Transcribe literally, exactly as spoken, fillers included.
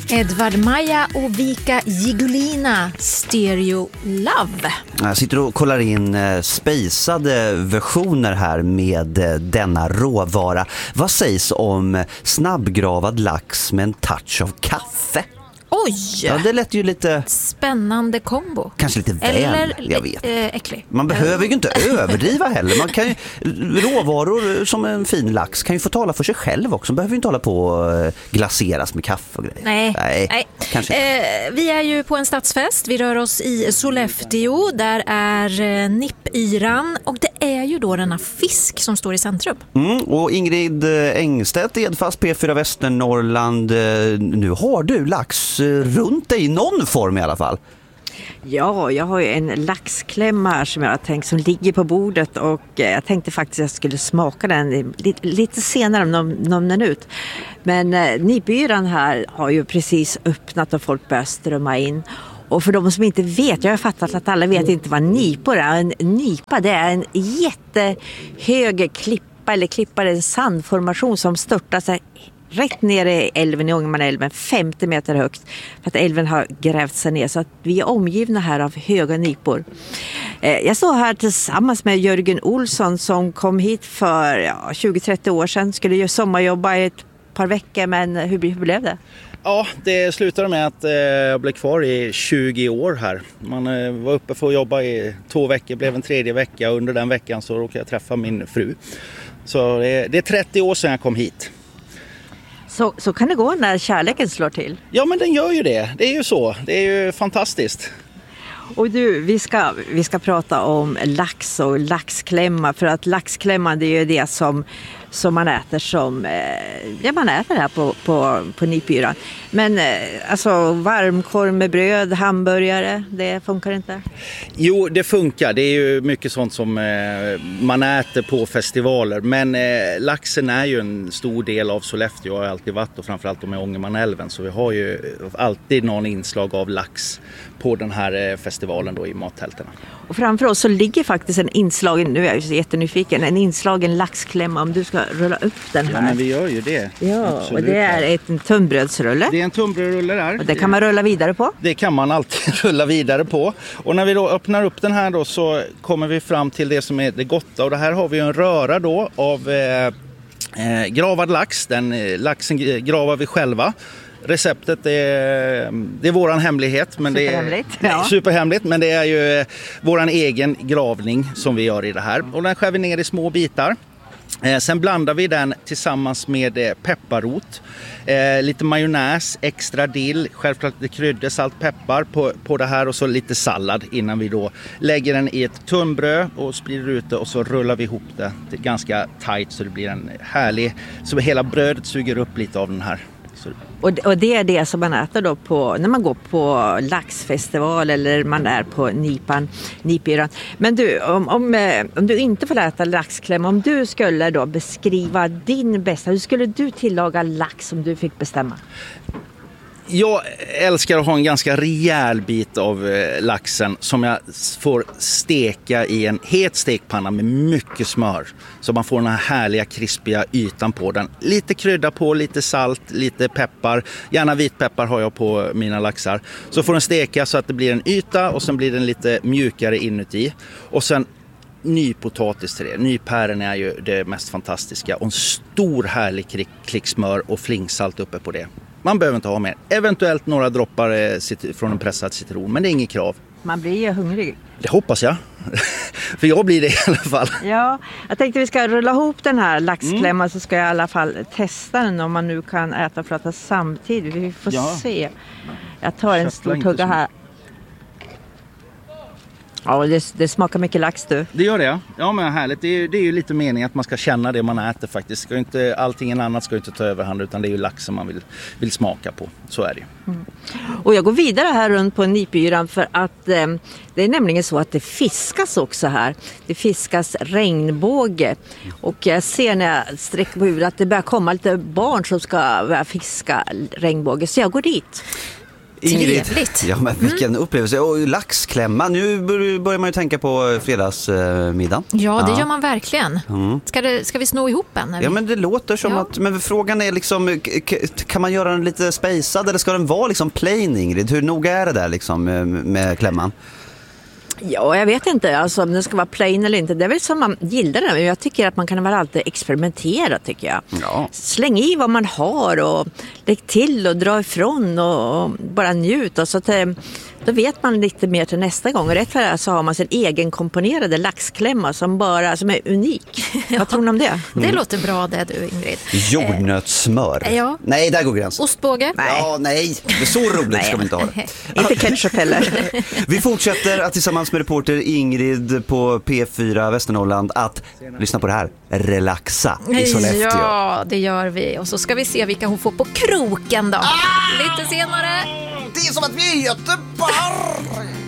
Edvard Maja och Vika Jigulina, Stereo Love. Jag sitter och kollar in eh, spejsade versioner här med eh, denna råvara. Vad sägs om snabbgravad lax med en touch av kaffe? Oj! Ja, det lät ju lite... Spännande kombo. Kanske lite väl, Eller jag vet. Äh, äcklig. Man behöver ju inte överdriva heller. Man kan ju, råvaror som en fin lax kan ju få tala för sig själv också. Man behöver ju inte hålla på och glaseras med kaffe och grejer. Nej, nej, nej. Kanske. Eh, vi är ju på en stadsfest. Vi rör oss i Sollefteå. Där är eh, nippyran. Och det är ju då denna fisk som står i centrum. Mm, och Ingrid Engstedt, Edfast P fyra Västernorrland. Nu har du lax runt dig i någon form i alla fall. Ja, jag har ju en laxklämma här som jag har tänkt som ligger på bordet och jag tänkte faktiskt att jag skulle smaka den lite, lite senare om någon, någon minut. Men eh, nippyran här har ju precis öppnat och folk börjar strömma in. Och för de som inte vet, jag har fattat att alla vet inte vad nipor är. En nipa, det är en jättehög klippa eller klippa, en sandformation som störtar sig rätt ner i älven, i Ångermanälven, femtio meter högt. För att älven har grävt sig ner så att vi är omgivna här av höga nipor. Jag står här tillsammans med Jörgen Olsson som kom hit för ja, tjugo till trettio år sedan. Skulle ju sommarjobba i ett par veckor, men hur, hur blev det? Ja, det slutade med att eh, jag blev kvar i tjugo år här. Man eh, var uppe för att jobba i två veckor, blev en tredje vecka och under den veckan så råkade jag träffa min fru. Så det, det är trettio år sedan jag kom hit. Så, så kan det gå när kärleken slår till. Ja, men den gör ju det. Det är ju så. Det är ju fantastiskt. Och du, vi ska, vi ska prata om lax och laxklämma. För att laxklämma, det är ju det som, som man äter som... Eh, ja, man äter här på, på, på nippyran. Men eh, alltså varmkorv med bröd, hamburgare, det funkar inte? Jo, det funkar. Det är ju mycket sånt som eh, man äter på festivaler. Men eh, laxen är ju en stor del av Sollefteå. Jag har alltid varit och framförallt med Ångermanälven. Så vi har ju alltid någon inslag av lax på den här eh, festivalen då i mattälterna. Och framför oss så ligger faktiskt en inslagen, nu är jag så jättenyfiken, en inslagen laxklämma om du ska rulla upp den här. Ja, men vi gör ju det. Ja, absolut. Och det är ett, en tunnbrödsrulle. Det är en tunnbrödsrulle där. Och det kan man rulla vidare på? Det kan man alltid rulla vidare på. Och när vi då öppnar upp den här då så kommer vi fram till det som är det gotta. Och det här har vi en röra då av eh, eh, gravad lax. Den eh, laxen gravar vi själva. Receptet är, det är våran hemlighet, men det är ja. superhemligt, men det är ju våran egen gravning som vi gör i det här. Och den skär vi ner i små bitar. Eh, sen blandar vi den tillsammans med eh, pepparrot, eh, lite majonnäs, extra dill, självklart lite kryddor, salt, peppar på, på det här och så lite sallad innan vi då lägger den i ett tunnbröd och sprider ut det och så rullar vi ihop det till ganska tight så det blir en härlig, så hela brödet suger upp lite av den här. Och, och det är det som man äter då på, när man går på laxfestival eller man är på nipan, nipyran. Men du, om, om, om du inte får äta laxkläm, om du skulle då beskriva din bästa, hur skulle du tillaga lax om du fick bestämma? Jag älskar att ha en ganska rejäl bit av eh, laxen som jag får steka i en het stekpanna med mycket smör. Så man får den här härliga krispiga ytan på den. Lite krydda på, lite salt, lite peppar. Gärna vitpeppar har jag på mina laxar. Så får den steka så att det blir en yta och sen blir den lite mjukare inuti. Och sen nypotatis till det. Nypären är ju det mest fantastiska. Och en stor härlig klick, klick smör och flingsalt uppe på det. Man behöver inte ha mer. Eventuellt några droppar från en pressad citron, men det är inget krav. Man blir ju hungrig. Det hoppas jag. För jag blir det i alla fall. Ja, jag tänkte vi ska rulla ihop den här laxklämman mm. så ska jag i alla fall testa den om man nu kan äta och prata samtidigt. Vi får ja. se. Jag tar en stor tugga här. Ja, det, det smakar mycket lax du. Det gör det, ja men härligt. Det är, det är ju lite meningen att man ska känna det man äter faktiskt. Ska inte, allting annat ska inte ta överhand utan det är ju lax som man vill, vill smaka på. Så är det mm. Och jag går vidare här runt på nipyran för att eh, det är nämligen så att det fiskas också här. Det fiskas regnbåge. Och jag ser när jag sträcker på huvudet att det börjar komma lite barn som ska börja fiska regnbåge. Så jag går dit. Ingrid, Trevligt. ja, men vilken mm. upplevelse. Och laxklämma, nu börjar man ju tänka på fredagsmiddagen. Ja, det ja. gör man verkligen. Mm. Ska, det, ska vi sno ihop en? Ja, men det låter som ja. att, men frågan är liksom, kan man göra den lite spejsad eller ska den vara liksom plain, Ingrid? Hur noga är det där liksom med klämman? Ja, jag vet inte alltså, om den ska vara plain eller inte. Det är väl som man gillar den. Men jag tycker att man kan väl alltid experimentera, tycker jag. Ja. Släng i vad man har och lägg till och dra ifrån och, och bara njut. Och så att, då vet man lite mer till nästa gång. Och rätt för det så har man sin egen komponerade laxklämma som, bara, som är unik. Ja. Vad tror ni om det? Det mm. låter bra det du, Ingrid. Jordnötssmör. Eh, ja. Nej, där går gränsen. Ostbåge? Nej. Ja, nej. Det är så roligt ska vi inte ha det. Inte ketchup heller. Vi fortsätter att tillsammans med reporter Ingrid på P fyra Västernorrland att lyssna på det här. Relaxa i Sollefteå. Ja, det gör vi. Och så ska vi se vilka hon får på kroken då. Ah! Lite senare. Det är som att vi är i Göteborg.